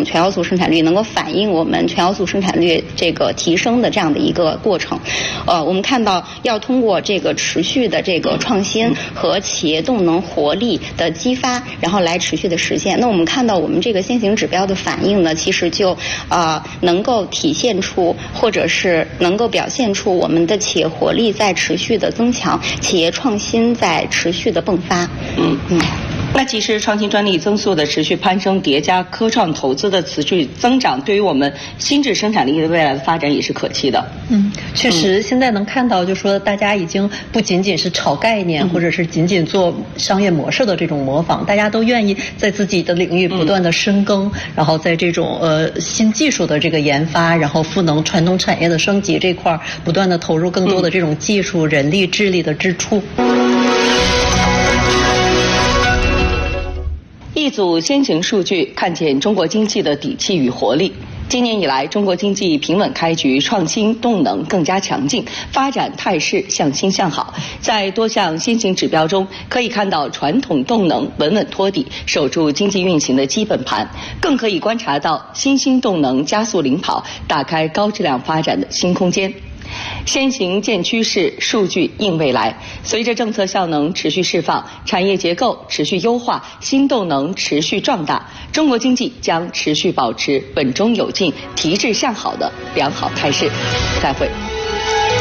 全要素生产率，能够反映我们全要素生产率这个提升的这样的一个过程。我们看到要通过这个持续的这个创新和企业动能活力的激发，然后来持续的实现。那我们看到我们这个先行指标的反应呢，其实就能够体现出或者是能够表现出我们的企业活力在持续的增强，企业创新在持续的迸发。 那其实创新专利增速的持续攀升，叠加科创投资的持续增长，对于我们新质生产力的未来的发展也是可期的。 确实，现在能看到，就说大家已经不仅仅是炒概念，或者是仅仅做商业模式的这种模仿，大家都愿意在自己的领域不断的深耕，然后在这种新技术的这个研发，然后赋能传统产业的升级这块不断的投入更多的这种技术、人力、智力的支出。 一组先行数据看见中国经济的底气与活力。今年以来，中国经济平稳开局，创新动能更加强劲，发展态势向新向好。在多项先行指标中，可以看到传统动能稳稳托底，守住经济运行的基本盘，更可以观察到新兴动能加速领跑，打开高质量发展的新空间。先行见趋势，数据应未来。随着政策效能持续释放，产业结构持续优化，新动能持续壮大，中国经济将持续保持稳中有进、提质向好的良好态势。再会。